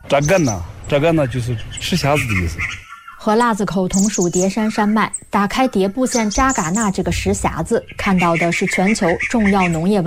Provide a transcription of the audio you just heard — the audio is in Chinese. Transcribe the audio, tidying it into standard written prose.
扎干呐，扎干呐就是吃匣子的意思。 和腊子口同属叠山山脉，打开迭部县扎尕那这个石匣子，看到的是全球重要农业文